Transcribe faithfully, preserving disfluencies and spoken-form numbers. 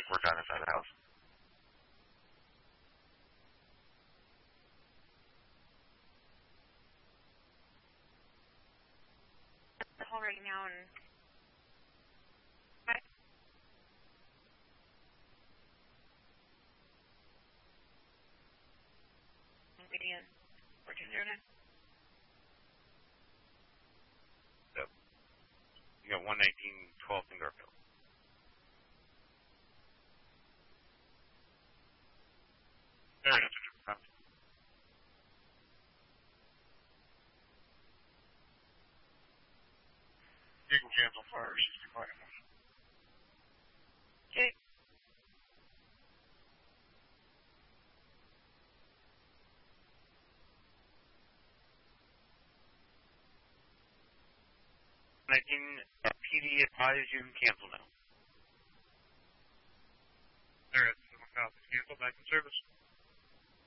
We're done inside the house. Call right now and Indian fourteen zero nine. So you got one nineteen twelve in Garfield. There it is. You can cancel first. Okay. nineteen uh, P D advised you can cancel now. There it is. Cancel back in service.